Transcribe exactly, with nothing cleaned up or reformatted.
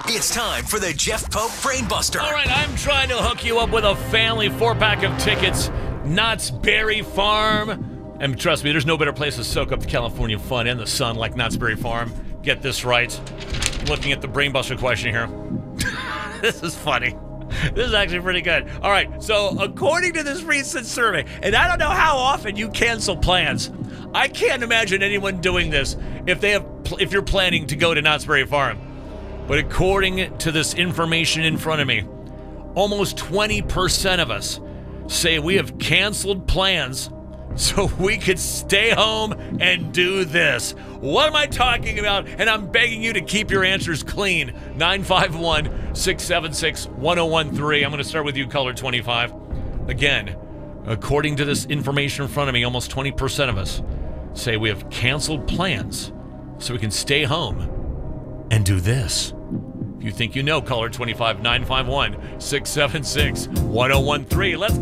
It's time for the Jeff Pope Brainbuster. All right, I'm trying to hook you up with a family four-pack of tickets. Knott's Berry Farm. And trust me, there's no better place to soak up the California fun and the sun like Knott's Berry Farm. Get this right. Looking at the Brainbuster question here. This is funny. This is actually pretty good. All right, so according to this recent survey, and I don't know how often you cancel plans. I can't imagine anyone doing this if they have, if you're planning to go to Knott's Berry Farm. But according to this information in front of me, almost twenty percent of us say we have canceled plans so we could stay home and do this. What am I talking about? And I'm begging you to keep your answers clean. nine five one, six seven six, one oh one three. I'm going to start with you, caller twenty-five. Again, according to this information in front of me, almost twenty percent of us say we have canceled plans so we can stay home and do this. If you think you know, caller twenty-five, nine five one, six seven six, one oh one three. Let's